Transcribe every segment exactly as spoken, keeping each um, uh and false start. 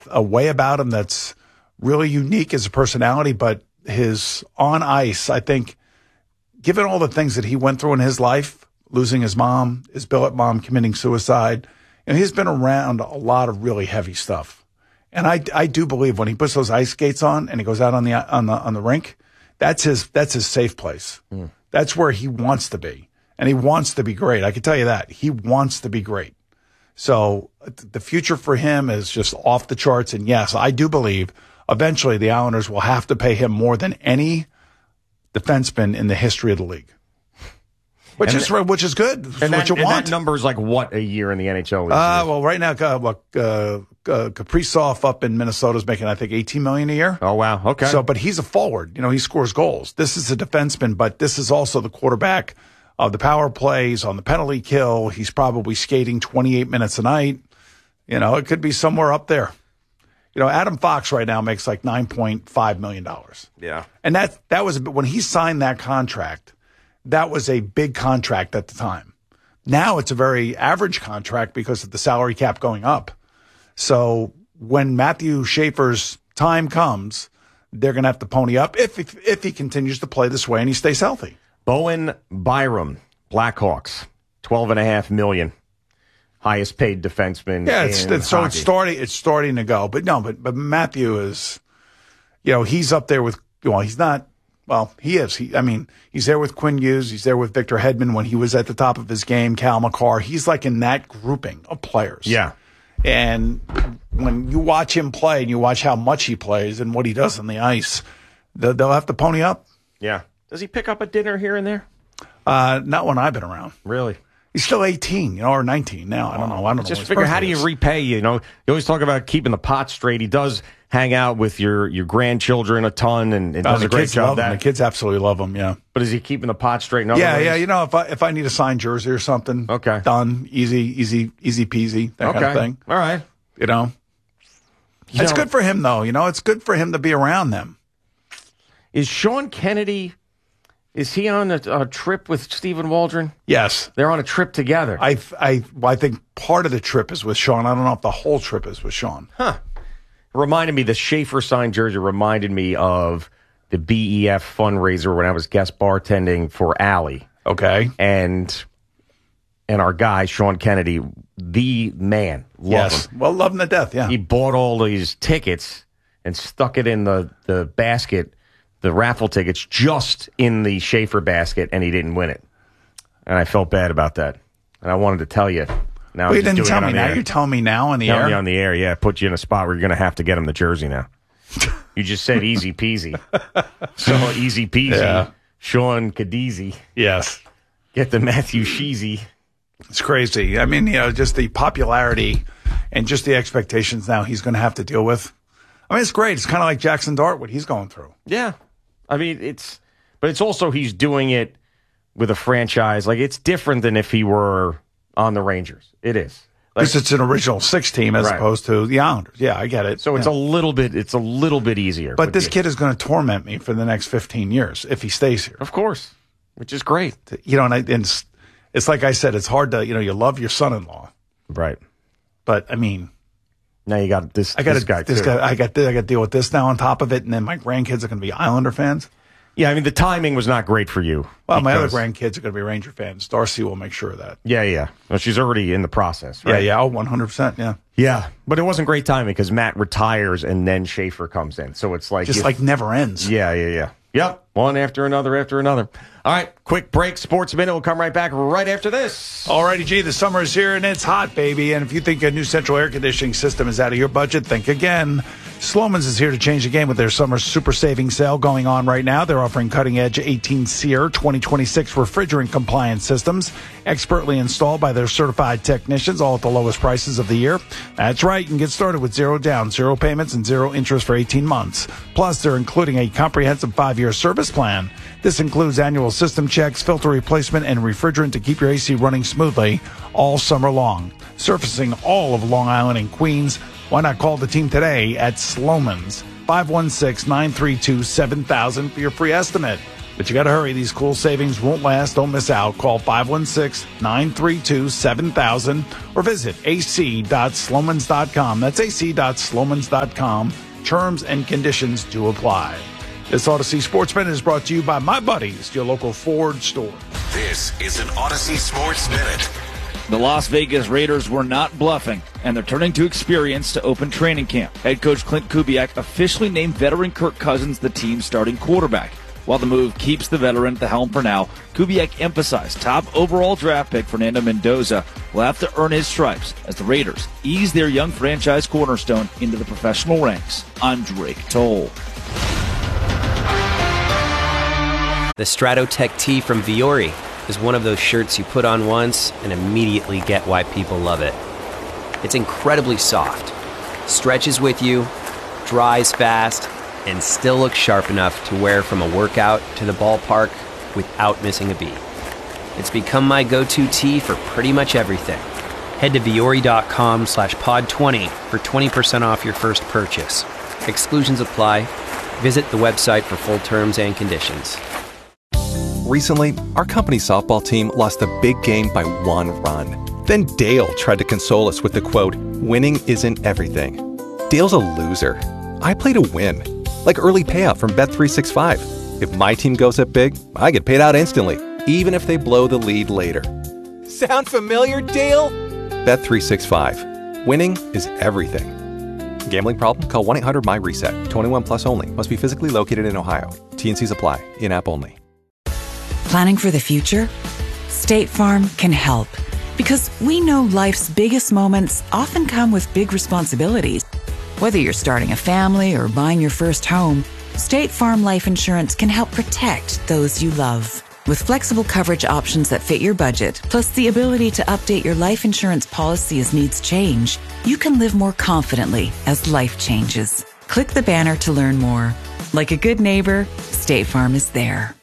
a way about him that's really unique as a personality, but his on ice, I think, given all the things that he went through in his life, losing his mom, his billet mom committing suicide, and he's been around a lot of really heavy stuff. And I, I do believe when he puts those ice skates on and he goes out on the on the on the rink, that's his that's his safe place. Mm. That's where he wants to be, and he wants to be great. I can tell you that he wants to be great. So the future for him is just off the charts. And yes, I do believe eventually the Islanders will have to pay him more than any defenseman in the history of the league. Which and is th- which is good. And what that, you and want. that number is like what a year in the N H L? Uh, well, right now, uh, look, uh, uh, Kaprizov up in Minnesota is making, I think, eighteen million dollars a year. Oh wow, okay. So, but he's a forward. You know, he scores goals. This is a defenseman, but this is also the quarterback of the power plays on the penalty kill. He's probably skating twenty-eight minutes a night. You know, it could be somewhere up there. You know, Adam Fox right now makes like nine point five million dollars. Yeah, and that that was when he signed that contract. That was a big contract at the time. Now it's a very average contract because of the salary cap going up. So when Matthew Schaefer's time comes, they're going to have to pony up if, if if he continues to play this way and he stays healthy. Bowen Byram, Blackhawks, twelve and a half million, highest paid defenseman. Yeah, it's, in it's so hockey. it's starting it's starting to go. But no, but but Matthew is, you know, he's up there with. Well, he's not. Well, he is. He, I mean, he's there with Quinn Hughes. He's there with Victor Hedman when he was at the top of his game. Cal McCarr. He's like in that grouping of players. Yeah. And when you watch him play and you watch how much he plays and what he does on the ice, they'll, they'll have to pony up. Yeah. Does he pick up a dinner here and there? Uh, not when I've been around. Really? He's still eighteen, you know, or nineteen now. I don't know. I don't know. Just figure, how do you repay? You know, you always talk about keeping the pot straight. He does hang out with your, your grandchildren a ton and, and oh, does a great job. That. The kids absolutely love him. Yeah. But is he keeping the pot straight? In other yeah, ways? yeah. You know, if I if I need a signed jersey or something, okay, done, easy, easy, easy peasy, that okay. kind of thing. All right. You know, you it's know, good for him though. You know, it's good for him to be around them. Is Sean Kennedy? Is he on a, a trip with Stephen Waldron? Yes. They're on a trip together. I I, well, I think part of the trip is with Sean. I don't know if the whole trip is with Sean. Huh. Reminded me, the Schaefer signed jersey reminded me of the B E F fundraiser when I was guest bartending for Allie. Okay. And and our guy, Sean Kennedy, the man. Love yes. him. Well, love him to death, yeah. He bought all these tickets and stuck it in the, the basket, the raffle tickets, just in the Schaefer basket, and he didn't win it. And I felt bad about that. And I wanted to tell you. Now well, you didn't tell me now. Air. You're telling me now on the tell air? Tell me on the air, yeah. Put you in a spot where you're going to have to get him the jersey now. You just said easy peasy. So easy peasy. Yeah. Sean Cadizi. Yes. Get the Matthew Sheezy. It's crazy. I mean, you know, just the popularity and just the expectations now he's going to have to deal with. I mean, it's great. It's kind of like Jackson Dart, what he's going through. Yeah. I mean, it's, but it's also he's doing it with a franchise. Like, it's different than if he were on the Rangers. It is. Because like, it's an original six team as right. opposed to the Islanders. Yeah, I get it. So it's yeah. a little bit, it's a little bit easier. But this kid is going to torment me for the next fifteen years if he stays here. Of course. Which is great. You know, and, I, and it's, it's like I said, it's hard to, you know, you love your son-in-law. Right. But, I mean. Now you got this, I got this guy this too. guy. I got I got to deal with this now on top of it, and then my grandkids are going to be Islander fans. Yeah, I mean the timing was not great for you. Well, my other grandkids are going to be Ranger fans. Darcy will make sure of that. Yeah, yeah. Well, she's already in the process, right? Yeah, yeah. Oh, one hundred percent. Yeah. Yeah, but it wasn't great timing because Matt retires and then Schaefer comes in, so it's like just if, like never ends. Yeah, yeah, yeah. Yep, one after another after another. All right, quick break. Sports Minute will come right back right after this. All righty, G, the summer is here and it's hot, baby. And if you think a new central air conditioning system is out of your budget, think again. Sloman's is here to change the game with their summer super savings sale going on right now. They're offering cutting-edge eighteen SEER twenty twenty-six refrigerant compliance systems, expertly installed by their certified technicians, all at the lowest prices of the year. That's right. You can get started with zero down, zero payments, and zero interest for eighteen months. Plus, they're including a comprehensive five-year service plan. This includes annual system checks, filter replacement, and refrigerant to keep your A C running smoothly all summer long. Surfacing all of Long Island and Queens. Why not call the team today at Sloman's, five one six, nine three two, seven thousand for your free estimate. But you got to hurry. These cool savings won't last. Don't miss out. Call five one six, nine three two, seven thousand or visit a c dot slomans dot com. That's a c dot slomans dot com. Terms and conditions do apply. This Odyssey Sports Minute is brought to you by my buddies, your local Ford store. This is an Odyssey Sports Minute. The Las Vegas Raiders were not bluffing, and they're turning to experience to open training camp. Head coach Clint Kubiak officially named veteran Kirk Cousins the team's starting quarterback. While the move keeps the veteran at the helm for now, Kubiak emphasized top overall draft pick Fernando Mendoza will have to earn his stripes as the Raiders ease their young franchise cornerstone into the professional ranks. I'm Drake Toll. The Stratotech tee from Viore is one of those shirts you put on once and immediately get why people love it. It's incredibly soft, stretches with you, dries fast, and still looks sharp enough to wear from a workout to the ballpark without missing a beat. It's become my go-to tee for pretty much everything. Head to Viore.com slash pod 20 for twenty percent off your first purchase. Exclusions apply. Visit the website for full terms and conditions. Recently, our company's softball team lost a big game by one run. Then Dale tried to console us with the quote, "Winning isn't everything." Dale's a loser. I play to win. Like early payout from Bet three sixty-five. If my team goes up big, I get paid out instantly, even if they blow the lead later. Sound familiar, Dale? Bet three sixty-five. Winning is everything. Gambling problem? Call one eight hundred my reset. twenty-one plus only. Must be physically located in Ohio. T and C's apply. In-app only. Planning for the future? State Farm can help. Because we know life's biggest moments often come with big responsibilities. Whether you're starting a family or buying your first home, State Farm Life Insurance can help protect those you love. With flexible coverage options that fit your budget, plus the ability to update your life insurance policy as needs change, you can live more confidently as life changes. Click the banner to learn more. Like a good neighbor, State Farm is there.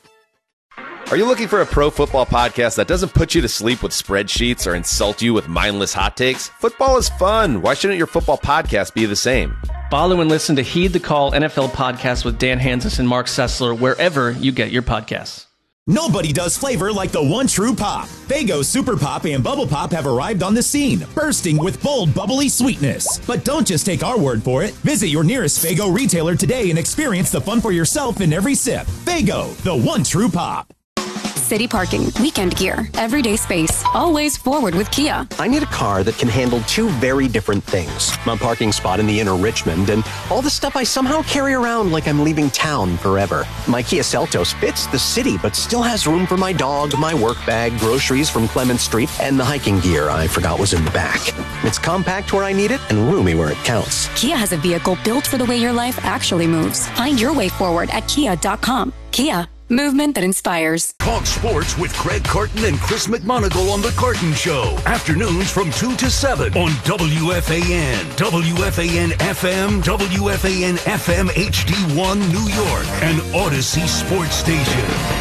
Are you looking for a pro football podcast that doesn't put you to sleep with spreadsheets or insult you with mindless hot takes? Football is fun. Why shouldn't your football podcast be the same? Follow and listen to Heed the Call N F L podcast with Dan Hansis and Mark Sessler wherever you get your podcasts. Nobody does flavor like the one true pop. Faygo Super Pop and Bubble Pop have arrived on the scene, bursting with bold, bubbly sweetness. But don't just take our word for it. Visit your nearest Faygo retailer today and experience the fun for yourself in every sip. Faygo, the one true pop. City parking, weekend gear, everyday space, always forward with Kia. I need a car that can handle two very different things. My parking spot in the inner Richmond and all the stuff I somehow carry around like I'm leaving town forever. My Kia Seltos fits the city but still has room for my dog, my work bag, groceries from Clement Street, and the hiking gear I forgot was in the back. It's compact where I need it and roomy where it counts. Kia has a vehicle built for the way your life actually moves. Find your way forward at kia dot com. Kia. Movement that inspires. Talk sports with Craig Carton and Chris McMonagle on The Carton Show. Afternoons from two to seven on W F A N, W F A N F M, W F A N F M H D one New York, and Odyssey Sports Station.